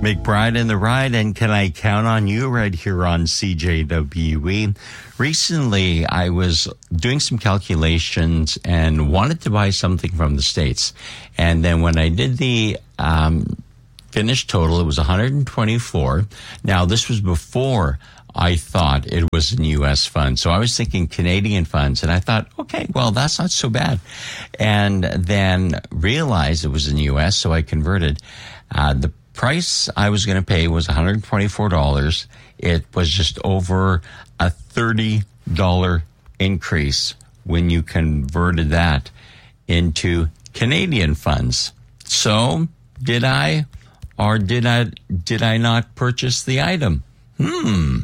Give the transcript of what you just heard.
McBride and the Ride, and Can I Count on You right here on CJWE. Recently, I was doing some calculations and wanted to buy something from the States. And then when I did the finished total, it was 124. Now, this was before I thought it was in U.S. funds. So I was thinking Canadian funds, and I thought, okay, well, that's not so bad. And then realized it was in U.S., so I converted. The price I was going to pay was $124. It was just over a $30 increase when you converted that into Canadian funds. So did I or did I not purchase the item?